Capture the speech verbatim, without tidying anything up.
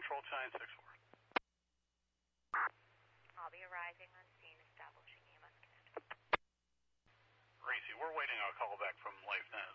Control Giant six four. I'll be arriving on scene establishing E M S connect. Racy, we're waiting on a call back from Life Net.